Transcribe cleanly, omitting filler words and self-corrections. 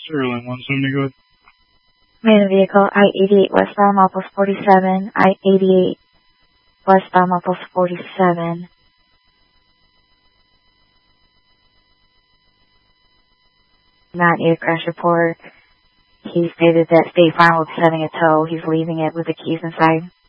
Sterling 170, go ahead. Man vehicle, I-88 westbound, milepost 47. I-88 westbound, milepost 47. Not need a crash report. He stated that State Farm was setting a tow. He's leaving it with the keys inside.